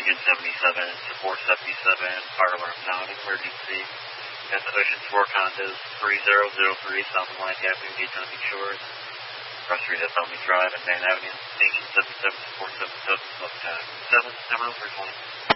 Michigan 77, support 77, fire alarm sounding, emergency. That's Ocean 4 Condos 3003, South Atlantic Avenue, Daytona Beach Shores. Cross Street, Elmy Drive, and Van Avenue, Station 77, support 77, smoke time 7, 7 over 20.